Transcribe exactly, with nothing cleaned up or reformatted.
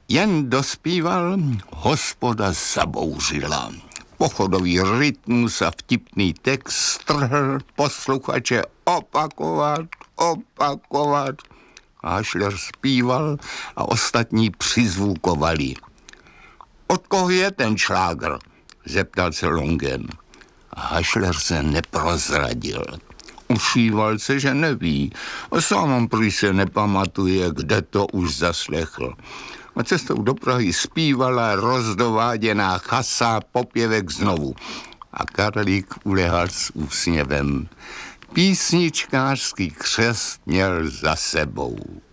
Jen dospíval, hospoda zabouřila. Pochodový rytmus a vtipný text strhl posluchače opakovat, opakovat. Hašler zpíval a ostatní přizvukovali. Od koho je ten šlágr? Zeptal se Longen. Hašler se neprozradil. Ušíval se, že neví. A sám on prý se nepamatuje, kde to už zaslechl. A cestou do Prahy zpívala rozdováděná chasa popěvek znovu. A Karlík ulehal s úsměvem. Písničkářský křest měl za sebou.